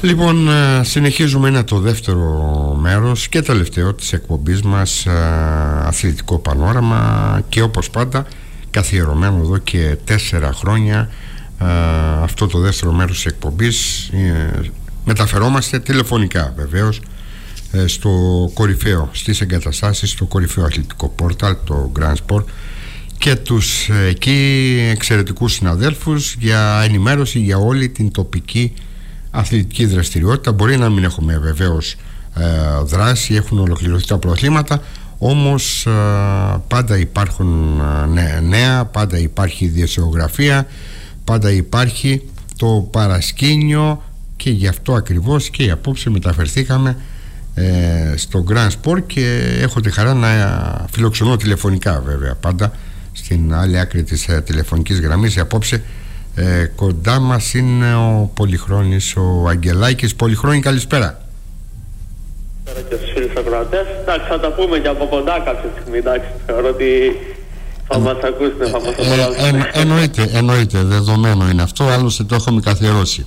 Λοιπόν, συνεχίζουμε, είναι το δεύτερο μέρος και τελευταίο της εκπομπής μας, αθλητικό πανόραμα, και όπως πάντα καθιερωμένο εδώ και 4 χρόνια αυτό το δεύτερο μέρος της εκπομπής. Μεταφερόμαστε τηλεφωνικά βεβαίως στο κορυφαίο, στις εγκαταστάσεις, στο κορυφαίο αθλητικό πόρταλ, το Grand Sport, και τους εκεί εξαιρετικούς συναδέλφους για ενημέρωση για όλη την τοπική αθλητική δραστηριότητα. Μπορεί να μην έχουμε βεβαίως δράση, έχουν ολοκληρωθεί τα πρωταθλήματα, όμως πάντα υπάρχουν νέα, πάντα υπάρχει διασεογραφία, πάντα υπάρχει το παρασκήνιο, και γι' αυτό ακριβώς και απόψε μεταφερθήκαμε στο Grand Sport και έχω τη χαρά να φιλοξενώ τηλεφωνικά, βέβαια πάντα στην άλλη άκρη της τηλεφωνικής γραμμής. Απόψε κοντά μας είναι ο Πολυχρόνης, ο Αγγελάκης. Πολυχρόνη, καλησπέρα. Καλησπέρα και στους φίλους ακροατές. Εντάξει, θα τα πούμε και από κοντά κάποια στιγμή. Εντάξει, θεωρώ ότι θα μας ακούσουν, θα μας απολαύσουν. Εννοείται, δεδομένο είναι αυτό, άλλωστε το έχουμε καθιερώσει.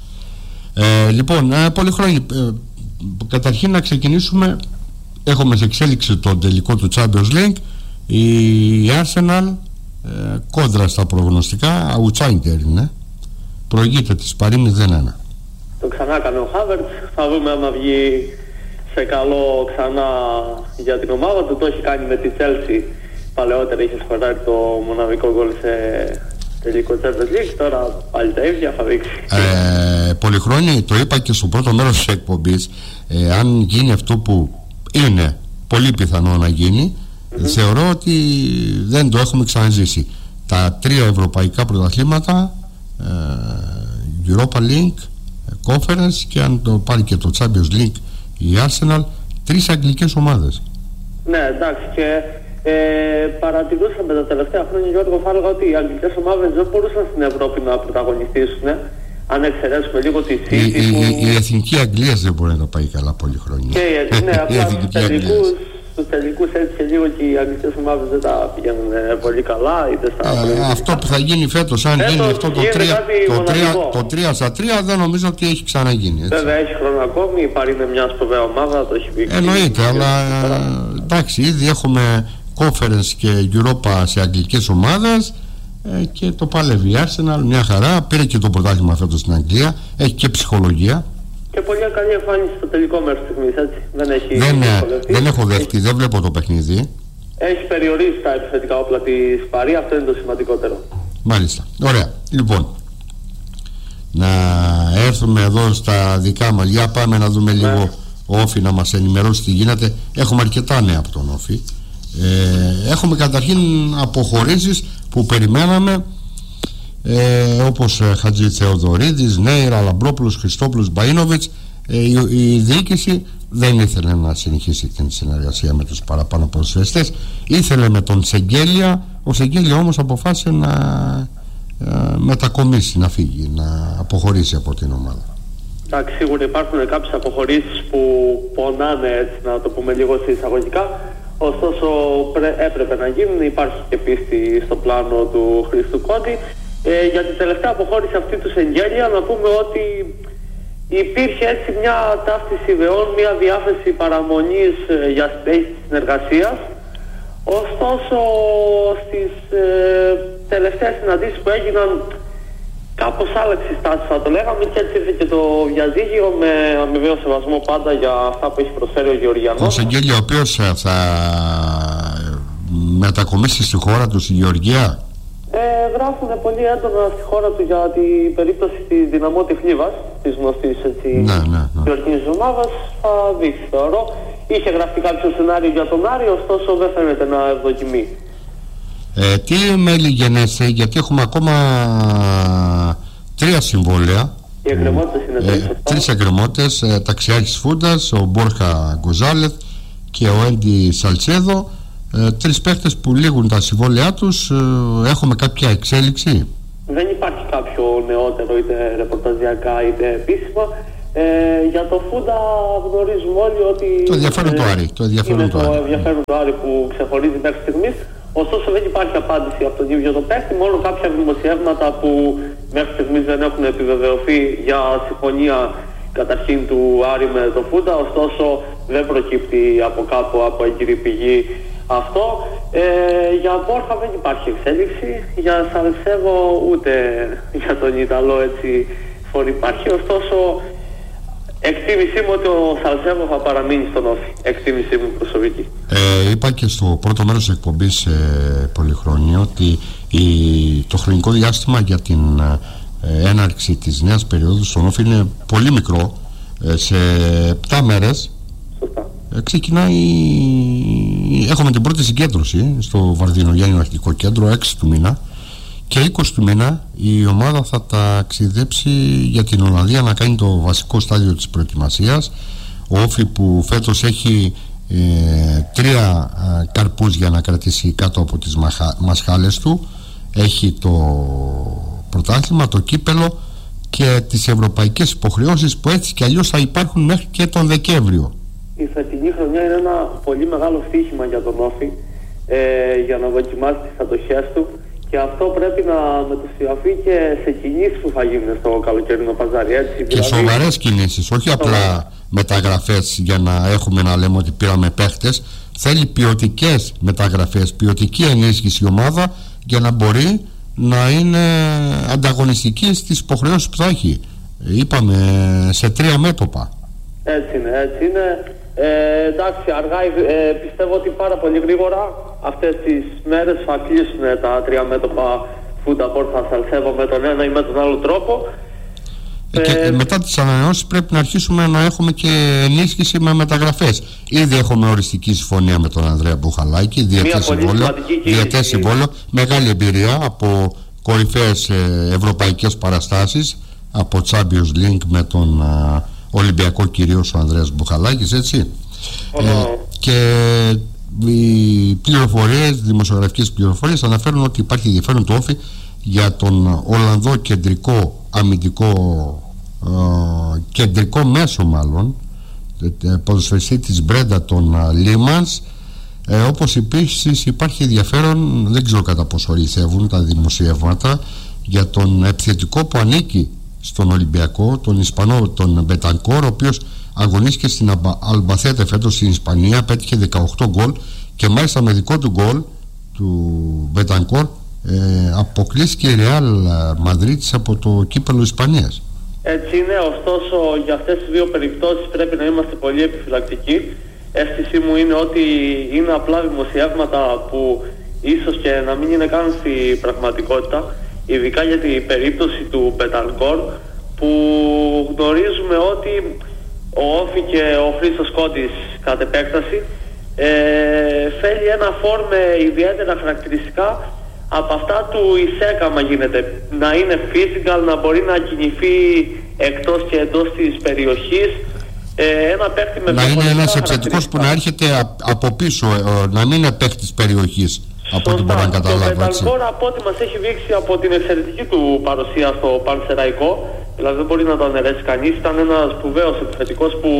Λοιπόν, Πολυχρόνη, καταρχήν να ξεκινήσουμε. Έχουμε σε εξέλιξη το τελικό του Champions League. Η Arsenal κόντρα στα προγνωστικά, outsider είναι, προηγείται της Παρί 0-1. Το ξανά έκανε ο Χάβερτς. Θα δούμε άμα βγει σε καλό ξανά για την ομάδα του. Το έχει κάνει με τη Chelsea παλαιότερα, είχε σκοράρει το μοναδικό γκολ σε τελικό Champions League. Τώρα πάλι τα ίδια θα δείξει. Πολυχρόνη, το είπα και στο πρώτο μέρος της εκπομπής, αν γίνει αυτό που είναι πολύ πιθανό να γίνει, θεωρώ ότι δεν το έχουμε ξαναζήσει. Τα 3 ευρωπαϊκά πρωταθλήματα, Europa League, Conference, και αν το πάρει και το Champions League η Arsenal, 3 αγγλικές ομάδες. Ναι, εντάξει, και παρατηρούσαμε τα τελευταία χρόνια, Γιώργο, θα έλεγα ότι οι αγγλικές ομάδες δεν μπορούσαν στην Ευρώπη να πρωταγωνιστήσουν, αν εξαιρέσουμε λίγο τη City. Η εθνική Αγγλίας δεν μπορεί να πάει καλά Πολυχρόνια. Ναι, απλά στους τελικούς έτσι και λίγο και οι αγγλικές ομάδες δεν τα πηγαίνουν πολύ καλά. Αυτό που θα γίνει φέτος, αν γίνει αυτό το 3-3, δεν νομίζω ότι έχει ξαναγίνει. Βέβαια έχει χρόνο ακόμη, η Παρί είναι μια σπουδαία ομάδα, το έχει πει. Εννοείται, αλλά εντάξει, ήδη έχουμε Conference και Europa σε αγγλικές ομάδες, και το παλεύει η Arsenal μια χαρά. Πήρε και το πρωτάθλημα φέτος στην Αγγλία, έχει και ψυχολογία. Και πολύ καλή εμφάνιση στο τελικό μέρος της στιγμής, έτσι. Δεν έχω δεχτεί, δεν βλέπω το παιχνίδι. Έχει περιορίσει τα επιθετικά όπλα της Παρί, αυτό είναι το σημαντικότερο. Μάλιστα, ωραία. Λοιπόν, να έρθουμε εδώ στα δικά μας. Για πάμε να δούμε λίγο ο Όφη να μας ενημερώσει τι γίνεται. Έχουμε αρκετά νέα από τον Όφη. Έχουμε καταρχήν αποχωρήσεις που περιμέναμε, όπως Χατζη Θεοδωρίδης, Νέιρα, Λαμπρόπουλος, Χριστόπουλος, Μπαΐνοβιτς. Η διοίκηση δεν ήθελε να συνεχίσει την συνεργασία με τους παραπάνω ποδοσφαιριστές, ήθελε με τον Σεγγέλια. Ο Σεγγέλια όμως αποφάσισε να μετακομίσει, να φύγει, να αποχωρήσει από την ομάδα. Εντάξει, σίγουρα υπάρχουν κάποιες αποχωρήσεις που πονάνε, έτσι να το πούμε λίγο σε εισαγωγικά. Ωστόσο έπρεπε να γίνουν. Υπάρχει και πίστη στο πλάνο του Χρήστου Κόντι. Για την τελευταία αποχώρηση αυτή του Σεγγέλια, να πούμε ότι υπήρχε έτσι μια ταύτιση ιδεών, μια διάθεση παραμονής για συνέχιση της συνεργασίας. Ωστόσο στις τελευταίες συναντήσεις που έγιναν, κάπως άλλαξε η στάση, θα το λέγαμε, και έτσι ήρθε και το διαζύγιο, με αμοιβαίο σεβασμό πάντα για αυτά που έχει προσφέρει ο Γεωργιανός. Ο Σεγγέλια, ο οποίος θα μετακομίσει στη χώρα του, στη Γεωργία. Γράφουν πολύ έντονα στη χώρα του για την περίπτωση της Δυναμό Τυφλίβας, της γνωστής γεωργικής ομάδας. Θα δείξει, θεωρώ. Είχε γραφτεί κάποιο σενάριο για τον Άρη, ωστόσο δεν φαίνεται να ευδοκιμεί. Τι μέλη γενέστε, γιατί έχουμε ακόμα 3 συμβόλαια. Οι εκκρεμότητες είναι 3 εκκρεμότητες, Ταξιάρχης Φούντας, ο Μπόρχα Γκοζάλεθ και ο Έντι Σαλτσέδο. 3 παίχτες που λήγουν τα συμβόλαιά τους. Έχουμε κάποια εξέλιξη? Δεν υπάρχει κάποιο νεότερο, είτε ρεπορταζιακά είτε επίσημα. Για το Φούντα γνωρίζουμε όλοι ότι το ενδιαφέρον του Άρη. Το ενδιαφέρον του Άρη που ξεχωρίζει μέχρι στιγμής. Ωστόσο δεν υπάρχει απάντηση από τον ίδιο το παίχτη, μόνο κάποια δημοσιεύματα που μέχρι στιγμής δεν έχουν επιβεβαιωθεί για συμφωνία καταρχήν του Άρη με το Φούντα, ωστόσο δεν προκύπτει από κάπου από έγκυρη πηγή αυτό. Για Μπόρχα δεν υπάρχει εξέλιξη, για Σαλσέβο ούτε για τον Ιταλό έτσι φορή υπάρχει, ωστόσο εκτίμησή μου ότι ο Σαλσέβο θα παραμείνει στον Όφη, εκτίμησή μου προσωπική. Είπα και στο πρώτο μέρος της εκπομπής Πολυχρόνια ότι το χρονικό διάστημα για την έναρξη της νέας περίοδου στον Όφη είναι πολύ μικρό. Σε 7 μέρες ξεκινάει, έχουμε την πρώτη συγκέντρωση στο Βαρδινογιάννη Αρχικό Κέντρο 6 του μήνα, και 20 του μήνα η ομάδα θα ταξιδέψει για την Ολλανδία να κάνει το βασικό στάδιο της προετοιμασίας. Ο Όφη που φέτος έχει 3 καρπούς για να κρατήσει κάτω από τις μασχάλες του, έχει το πρωτάθλημα, το κύπελο και τις ευρωπαϊκές υποχρεώσεις που έτσι κι αλλιώς θα υπάρχουν μέχρι και τον Δεκέμβριο. Η φετινή χρονιά είναι ένα πολύ μεγάλο στοίχημα για τον Όφη, για να δοκιμάσει τις ατοχές του, και αυτό πρέπει να μετουσιαφεί και σε κινήσεις που θα γίνουν στο καλοκαιρινό παζάρι, έτσι. Και δηλαδή, σοβαρές κινήσεις, όχι απλά μεταγραφές για να έχουμε να λέμε ότι πήραμε παίχτες. Θέλει ποιοτικές μεταγραφές, ποιοτική ενίσχυση η ομάδα για να μπορεί να είναι ανταγωνιστική στις υποχρεώσεις που θα έχει. Είπαμε σε 3 μέτωπα. Έτσι είναι, έτσι είναι. Εντάξει, αργά, πιστεύω ότι πάρα πολύ γρήγορα αυτές τις μέρες θα κλείσουν τα 3 μέτωπα Φούντα, Μπόρχα, Σαλσέβο με τον ένα ή με τον άλλο τρόπο. Και μετά τις ανανεώσεις πρέπει να αρχίσουμε να έχουμε και ενίσχυση με μεταγραφές. Ήδη έχουμε οριστική συμφωνία με τον Ανδρέα Μπουχαλάκη, διετές συμβόλαιο, μεγάλη εμπειρία από κορυφαίες ευρωπαϊκές παραστάσεις, από Champions League με τον Ολυμπιακό κυρίως ο Ανδρέας Μπουχαλάκης, έτσι. Και οι πληροφορίες, δημοσιογραφικές πληροφορίες αναφέρουν ότι υπάρχει ενδιαφέρον του Όφη για τον Ολλανδό κεντρικό μέσο μάλλον ποδοσφαιριστή της Μπρέντα, τον Λίμανς, όπως επίσης υπάρχει ενδιαφέρον, δεν ξέρω κατά πόσο αληθεύουν τα δημοσιεύματα, για τον επιθετικό που ανήκει στον Ολυμπιακό, τον Ισπανό, τον Μπετανκόρ, ο οποίος αγωνίστηκε στην Αλμπαθέτε φέτος στην Ισπανία, πέτυχε 18 γκολ και μάλιστα με δικό του γκολ του Μπετανκόρ αποκλείστηκε η Ρεάλ Μαδρίτης από το κύπελλο Ισπανίας. Έτσι είναι, ωστόσο για αυτές τις δύο περιπτώσεις πρέπει να είμαστε πολύ επιφυλακτικοί. Αίσθησή μου είναι ότι είναι απλά δημοσιεύματα που ίσως και να μην είναι καν στην πραγματικότητα, ειδικά για την περίπτωση του Μπετανκόρ, που γνωρίζουμε ότι ο Όφη και ο Χρήστος Κόντης κατ' επέκταση θέλει ένα φόρ με ιδιαίτερα χαρακτηριστικά από αυτά του Ισέκα, άμα γίνεται, να είναι physical, να μπορεί να κινηθεί εκτός και εντός της περιοχής, ένα παίκτη με να είναι ένας επιθετικός που να έρχεται από πίσω, να μην είναι παίκτης περιοχής. Από ό,τι μπορώ να καταλάβω, έτσι. Τώρα από ό,τι μας έχει δείξει από την εξαιρετική του παρουσία στο Πανσεραϊκό, δηλαδή δεν μπορεί να το αναιρέσει κανείς, ήταν ένας σπουδαίος επιθετικός που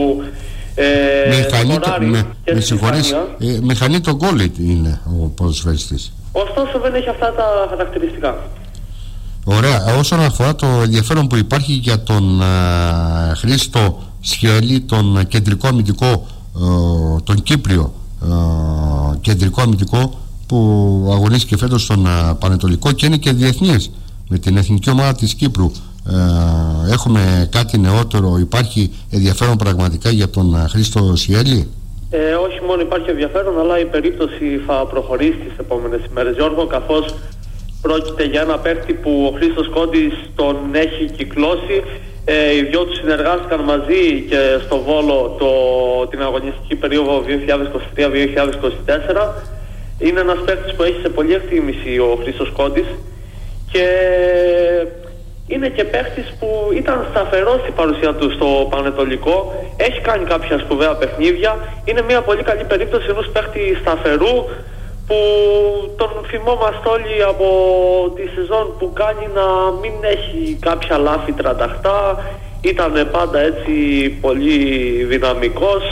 με συγχωρείς, μηχανή τον γκολ είναι ο ποδοσφαιριστής. Ωστόσο δεν έχει αυτά τα χαρακτηριστικά. Ωραία. Όσον αφορά το ενδιαφέρον που υπάρχει για τον Χρήστο Σχέλη, τον κεντρικό αμυντικό, τον Κύπριο κεντρικό αμυντικό που αγωνίστηκε φέτος στον Πανετολικό και είναι και διεθνής με την εθνική ομάδα της Κύπρου, έχουμε κάτι νεότερο, υπάρχει ενδιαφέρον πραγματικά για τον Χρήστο Σχέλη? Όχι μόνο υπάρχει ενδιαφέρον, αλλά η περίπτωση θα προχωρήσει τις επόμενες ημέρες, Γιώργο, καθώς πρόκειται για ένα παίκτη που ο Χρήστος Κόντης τον έχει κυκλώσει. Οι δυο του συνεργάστηκαν μαζί και στο Βόλο την αγωνιστική περίοδο 2023-2024. Είναι ένας παίκτης που έχει σε πολλή εκτίμηση ο Χρήστος Κόντης και είναι και παίκτης που ήταν σταθερός στην παρουσία του στο Πανετολικό, έχει κάνει κάποια σπουδαία παιχνίδια, είναι μια πολύ καλή περίπτωση ενός παίκτη σταθερού που τον θυμόμαστε όλοι από τη σεζόν που κάνει να μην έχει κάποια λάθη τρανταχτά, ήταν πάντα έτσι πολύ δυναμικός.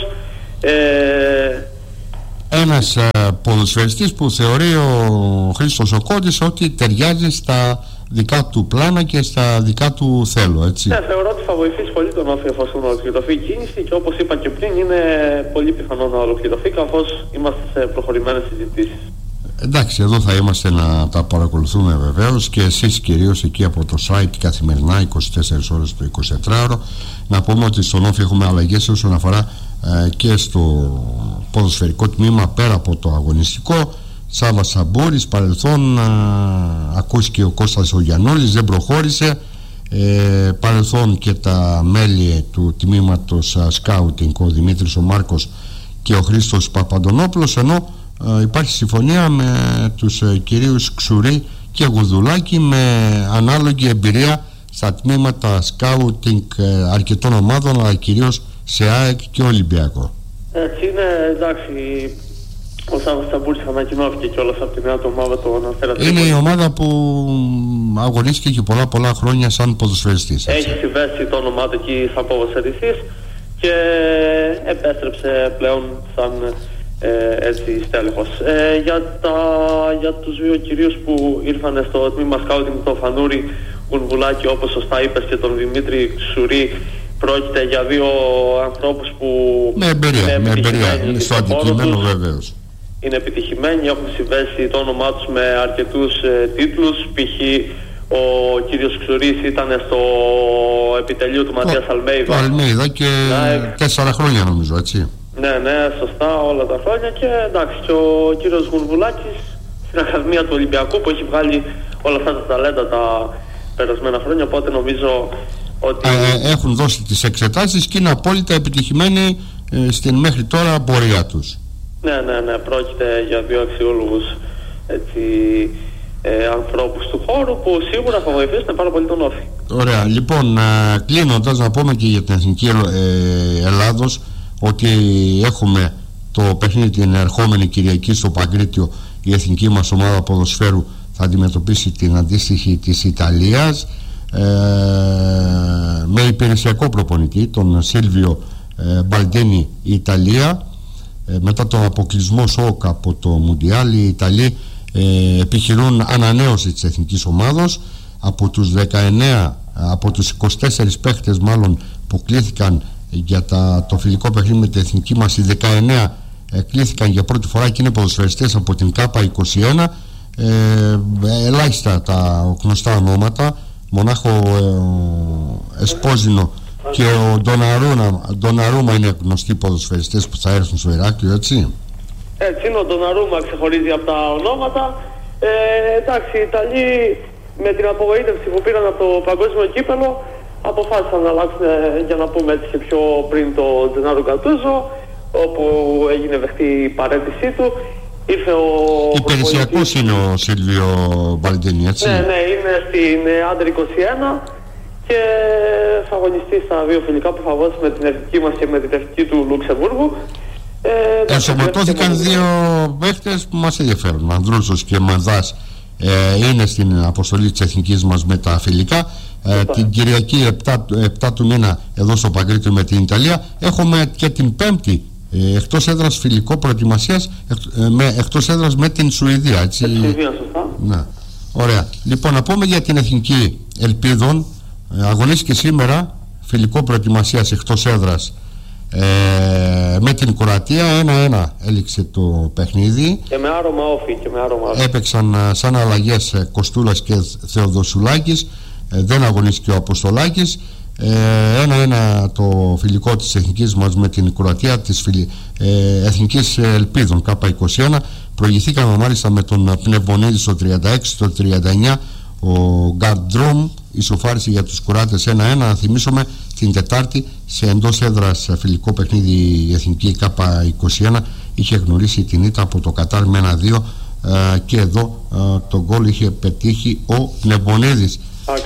Ένας ποδοσφαιριστής που θεωρεί ο Χρήστος ο Κόντης ότι ταιριάζει στα δικά του πλάνα και στα δικά του θέλω, έτσι. Ναι, θεωρώ ότι θα βοηθήσει πολύ τον Όφη εφόσον ολοκληρωθεί η κίνηση και όπως είπα και πριν είναι πολύ πιθανό να ολοκληρωθεί καθώς είμαστε σε προχωρημένες συζητήσεις. Εντάξει, εδώ θα είμαστε να τα παρακολουθούμε βεβαίως και εσείς κυρίως εκεί από το site καθημερινά 24 ώρες το 24ωρο. Να πούμε ότι στον Όφη έχουμε αλλαγές όσον αφορά και στο ποδοσφαιρικό τμήμα πέρα από το αγωνιστικό. Σάββας Σαμπούρης, παρελθόν ακούστηκε ο Κώστας ο Γιαννούλης, δεν προχώρησε. Παρελθόν και τα μέλη του τμήματος σκάουτινγκ, ο Δημήτρης ο Μάρκος και ο Χρήστος Παπαντονόπουλος, ενώ υπάρχει συμφωνία με τους κυρίους Ξουρή και Γουδουλάκη με ανάλογη εμπειρία στα τμήματα σκάουτινγκ αρκετών ομάδων, αλλά κυρίως σε ΑΕΚ και Ολυμπιακό. Έτσι είναι, εντάξει. Ο Σάββας Σαμπούρης ανακοινώθηκε κιόλας από την νέα του ομάδα, το αναφέρατε. Είναι η ομάδα που αγωνίστηκε και πολλά χρόνια σαν ποδοσφαιριστής. Έχει συμβέσει το όνομά του εκεί σαν ποδοσφαιριστής και επέστρεψε πλέον σαν έτσι στέλεχος. Για τους δύο κυρίους που ήρθαν στο τμήμα σκάουτινγκ, τον Φανούρη Γουνβουλάκη, όπως σωστά είπες, και τον Δημήτρη Ξουρή, πρόκειται για δύο ανθρώπους που με εμπειρία στο αντικείμενο βεβαίως. Είναι επιτυχημένοι, έχουν συμβέσει το όνομά τους με αρκετούς τίτλους. Π.χ. ο κύριος Ξουρής ήταν στο επιτελείο του Ματίας Αλμέιδα. Αλμέιδα και 4 χρόνια νομίζω, έτσι. Ναι, σωστά, όλα τα χρόνια. Και εντάξει, και ο κύριος Γουνβουλάκης στην Ακαδημία του Ολυμπιακού που έχει βγάλει όλα αυτά τα ταλέντα τα περασμένα χρόνια. Οπότε νομίζω ότι έχουν δώσει τις εξετάσεις και είναι απόλυτα επιτυχημένοι στην μέχρι τώρα πορεία τους. Ναι, πρόκειται για δύο αξιόλογους ανθρώπους του χώρου που σίγουρα θα βοηθήσουν πάρα πολύ τον Όφη. Ωραία, λοιπόν, κλείνοντας να πούμε και για την Εθνική Ελλάδος ότι έχουμε το παιχνίδι την ερχόμενη Κυριακή στο Παγκρίτιο. Η εθνική μας ομάδα ποδοσφαίρου θα αντιμετωπίσει την αντίστοιχη της Ιταλίας με υπηρεσιακό προπονητή τον Σίλβιο Μπαλντίνη η Ιταλία. Μετά τον αποκλεισμό σοκ από το Μουντιάλ, οι Ιταλοί επιχειρούν ανανέωση της εθνικής ομάδος. Από τους 19, από τους 24 παίχτες μάλλον που κλήθηκαν για το φιλικό παιχνίδι με την εθνική μας, οι 19 κλήθηκαν για πρώτη φορά και είναι ποδοσφαιριστές από την ΚΑΠΑ21. Ελάχιστα τα γνωστά ονόματα, μονάχο Εσπόζινο και ο Ντοναρούμα είναι γνωστοί ποδοσφαιριστές που θα έρθουν στο Ηράκλειο, έτσι. Έτσι είναι, ο Ντοναρούμα ξεχωρίζει από τα ονόματα. Εντάξει, οι Ιταλοί με την απογοήτευση που πήραν από το παγκόσμιο κύπελο αποφάσισαν να αλλάξουν, για να πούμε έτσι, και πιο πριν το Τζενάρο Γκατούζο, όπου έγινε δεχτή η παρέτησή του. Ήρθε ο υπηρεσιακός είναι ο Σίλβιο Μπαλντίνη, έτσι. Ναι, είναι στην Άντερ 21 και θα αγωνιστεί στα δύο φιλικά που θα δώσει με την εθνική μας και με την εθνική του Λουξεμβούργου. Ενσωματώθηκαν δύο παίχτες που μας ενδιαφέρουν. Ανδρούσος και Μανδάς είναι στην αποστολή της εθνικής μας με τα φιλικά. Την Κυριακή 7 του μήνα εδώ στο Παγκρίτιο με την Ιταλία. Έχουμε και την Πέμπτη εκτός έδρας φιλικό προετοιμασίας εκτός έδρας με την Σουηδία, έτσι. Ναι. Ωραία. Λοιπόν, να πούμε για την Εθνική Ελπίδων. Αγωνίστηκε σήμερα φιλικό προετοιμασίας εκτός έδρας με την Κροατία. 1-1 έληξε το παιχνίδι και με άρωμα Όφη έπαιξαν σαν αλλαγές Κοστούλας και Θεοδοσουλάκης. Δεν αγωνίστηκε ο Αποστολάκης. 1-1 το φιλικό της εθνικής μας με την Κροατία της Εθνικής Ελπίδων ΚΑΠΑ21. Προηγηθήκαμε μάλιστα με τον Πνευμονίδη στο 36, στο 39 ο Γκαρντρόμ ισοφάρισε για τους Κροάτες 1-1. Να θυμίσουμε την Τετάρτη σε εντός έδρας φιλικό παιχνίδι η Εθνική ΚΑΠΑ21 είχε γνωρίσει την ήττα από το Κατάρ με 1-2 και εδώ τον γκολ είχε πετύχει ο Πνευμονίδης.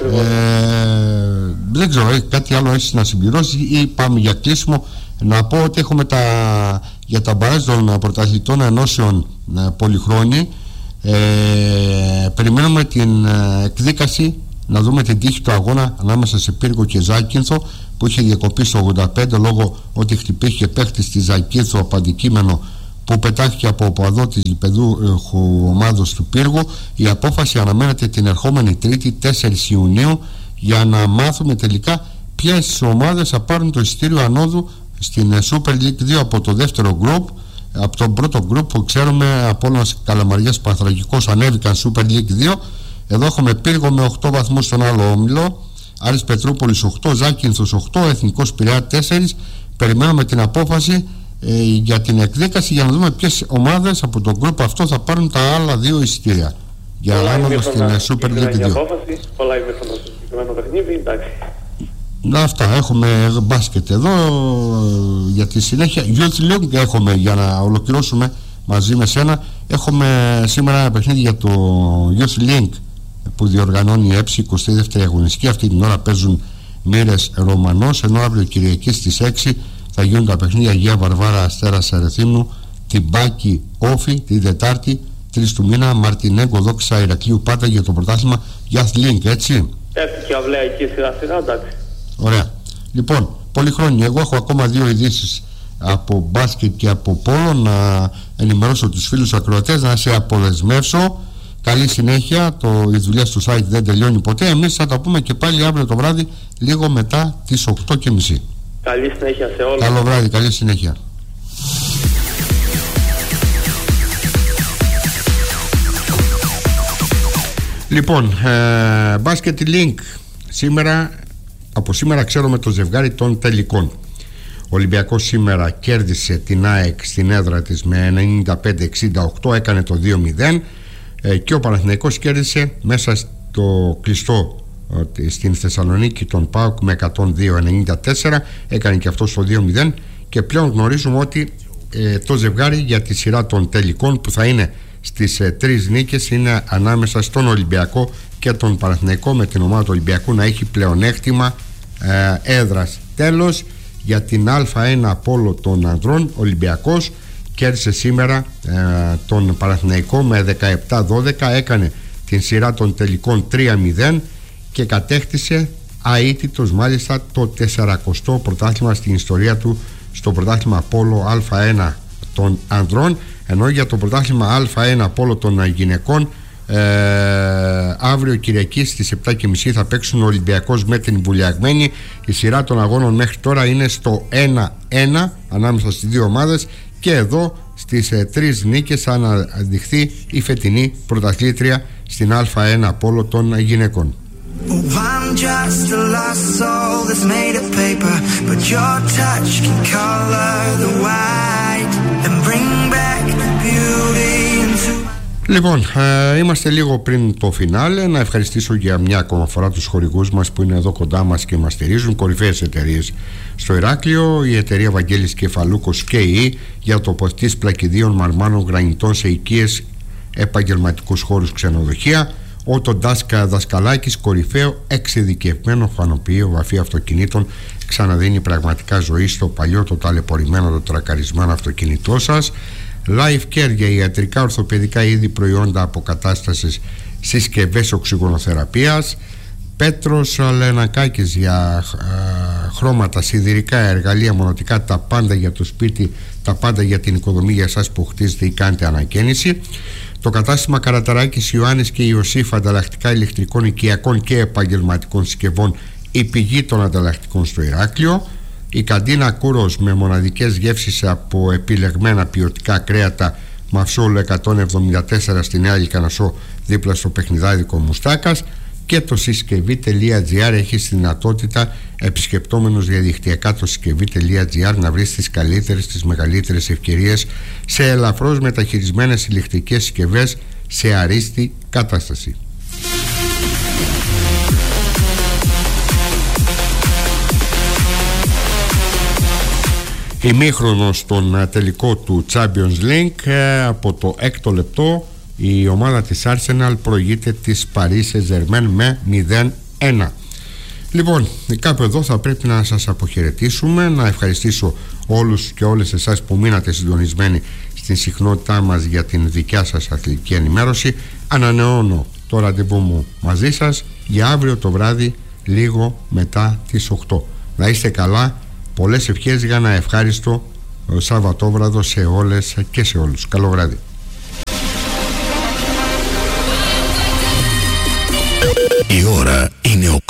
Δεν ξέρω, κάτι άλλο έχεις να συμπληρώσεις ή πάμε για κλείσιμο? Να πω ότι έχουμε για τα μπαράζ των πρωταθλητών ενώσεων πολυχρόνιοι. Περιμένουμε την εκδίκαση, να δούμε την τύχη του αγώνα ανάμεσα σε Πύργο και Ζάκυνθο που είχε διακοπεί στο 85 λόγω ότι χτυπήθηκε παίχτης στη Ζάκυνθο από αντικείμενο που πετάχθηκε από οπαδό της γηπεδούχου ομάδος του Πύργου. Η απόφαση αναμένεται την ερχόμενη Τρίτη 4 Ιουνίου για να μάθουμε τελικά ποιες ομάδες θα πάρουν το εισιτήριο ανόδου στην Super League 2 από το δεύτερο γκρουπ. Από τον πρώτο γκρουπ που ξέρουμε, Απόλλωνας Καλαμαριάς Παναθρακικός ανέβηκαν Super League 2. Εδώ έχουμε Πύργο με 8 βαθμούς στον άλλο όμιλο, Άρης Πετρούπολης 8, Ζάκυνθος 8, Εθνικός Πειραιά 4. Περιμένουμε την απόφαση για την εκδίκαση για να δούμε ποιες ομάδες από τον γκρουπ αυτό θα πάρουν τα άλλα 2 εισιτήρια για άνοδο στην Super League 2. Πολλά ημίχρονα στο συγκεκριμένο παιχνίδι, εντάξει. Αυτά, έχουμε μπάσκετ εδώ για τη συνέχεια. Youth League έχουμε, για να ολοκληρώσουμε μαζί με σένα, έχουμε σήμερα ένα παιχνίδι για το Youth League που διοργανώνει η ΕΠΣ, 22η αγωνιστική. Αυτή την ώρα παίζουν Μοίρες Ρωμανός, ενώ αύριο Κυριακή στις 6 θα γίνουν τα παιχνίδια Αγία Βαρβάρα Αστέρας Ερεθύμνου, Τιμπάκη Όφη την Δετάρτη 3 του μήνα, Μαρτινέγκο Δόξα Ηρακλείου Πάτα για το πρωτάθλημα Youth League, έτσι. Έφυγε αυλαία εκεί σειρά, εντάξει. Ωραία. Λοιπόν, πολύ χρόνια. Εγώ έχω ακόμα 2 ειδήσεις από μπάσκετ και από πόλο να ενημερώσω τους φίλους ακροατές, να σε αποδεσμεύσω. Καλή συνέχεια. Η δουλειά στο site δεν τελειώνει ποτέ. Εμείς θα τα πούμε και πάλι αύριο το βράδυ, λίγο μετά τις 8:30. Καλή συνέχεια σε όλους. Καλό βράδυ, καλή συνέχεια. Λοιπόν, Basket Link από σήμερα ξέρουμε το ζευγάρι των τελικών. Ο Ολυμπιακός σήμερα κέρδισε την ΑΕΚ στην έδρα της με 95-68, έκανε το 2-0, και ο Παναθηναϊκός κέρδισε μέσα στο κλειστό στην Θεσσαλονίκη τον ΠΑΟΚ με 102-94, έκανε και αυτό στο 2-0, και πλέον γνωρίζουμε ότι το ζευγάρι για τη σειρά των τελικών που θα είναι στις 3 νίκες είναι ανάμεσα στον Ολυμπιακό και τον Παναθηναϊκό, με την ομάδα του Ολυμπιακού να έχει πλεονέκτημα έδρας. Τέλος, για την Α1 Απόλλω των ανδρών, ο Ολυμπιακός κέρδισε σήμερα τον Παναθηναϊκό με 17-12, έκανε την σειρά των τελικών 3-0 και κατέκτησε αίτητος μάλιστα το 40ο πρωτάθλημα στην ιστορία του στο πρωτάθλημα Απόλλω Α1 των ανδρών, ενώ για το πρωτάθλημα Α1 Απόλλω των γυναικών αύριο Κυριακή στις 7:30 θα παίξουν ο Ολυμπιακός με την Βουλιαγμένη. Η σειρά των αγώνων μέχρι τώρα είναι στο 1-1 ανάμεσα στις δύο ομάδες, και εδώ στις 3 νίκες θα αναδειχθεί η φετινή πρωταθλήτρια στην Α1 Απόλλω των γυναικών. I'm just a lost soul that's made of paper, but your touch can color the white and bring back the beauty into. Λοιπόν, είμαστε λίγο πριν το φινάλε. Να ευχαριστήσω για μια ακόμα φορά τους χορηγούς μας που είναι εδώ κοντά μας και μας στηρίζουν. Κορυφαίες εταιρείες στο Ηράκλειο, η εταιρεία Βαγγέλης Κεφαλούκος και η για τοποθετήσεις πλακιδίων μαρμάνων γρανιτών σε οικίες, επαγγελματικούς χώρους, ξενοδοχεία. Ο Τοντάσκα Δασκαλάκης, κορυφαίο εξειδικευμένο φανοποιείο βαφή αυτοκινήτων, ξαναδίνει πραγματικά ζωή στο παλιό, το ταλαιπωρημένο, το τρακαρισμένο αυτοκίνητό σας. Life Care για ιατρικά ορθοπαιδικά είδη, προϊόντα αποκατάστασης, συσκευές οξυγονοθεραπείας. Πέτρος Λενακάκης για χρώματα, σιδηρικά, εργαλεία, μονοτικά, τα πάντα για το σπίτι, τα πάντα για την οικοδομή για εσάς που χτίζετε ή κάνετε ανακαίνιση. Το κατάστημα Καραταράκης Ιωάννης και Ιωσήφ, ανταλλακτικά ηλεκτρικών, οικιακών και επαγγελματικών συσκευών, η πηγή των ανταλλακτικών στο Ηράκλειο. Η καντίνα Κούρος με μοναδικές γεύσεις από επιλεγμένα ποιοτικά κρέατα, Μαυσόλου 174 στη Νέα Λυκανασσό, δίπλα στο παιχνιδάδικο Μουστάκας. Και το συσκευή.gr έχει στη δυνατότητα, επισκεπτόμενος διαδικτυακά το συσκευή.gr, να βρει τις καλύτερες, τις μεγαλύτερες ευκαιρίες σε ελαφρώς μεταχειρισμένες ηλεκτρικές συσκευές σε αρίστη κατάσταση. Ημίχρονο στον τελικό του Champions League, από το 6ο λεπτό η ομάδα της Arsenal προηγείται της Paris Saint-Germain με 0-1. Λοιπόν, κάπου εδώ θα πρέπει να σας αποχαιρετήσουμε, να ευχαριστήσω όλους και όλες εσάς που μείνατε συντονισμένοι στην συχνότητά μας για την δικιά σας αθλητική ενημέρωση. Ανανεώνω το ραντεβού μου μαζί σας για αύριο το βράδυ λίγο μετά τις 8. Να είστε καλά, πολλές ευχές για ένα ευχάριστο Σαββατόβραδο σε όλες και σε όλους. Καλό βράδυ. Η ώρα είναι